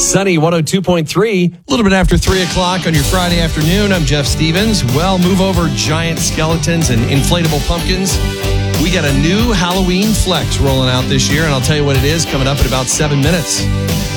Sunny 102.3. A little bit after 3 o'clock on your Friday afternoon. I'm Jeff Stevens. Well, move over giant skeletons and inflatable pumpkins. We got a new Halloween flex rolling out this year, and I'll tell you what it is coming up in about 7 minutes.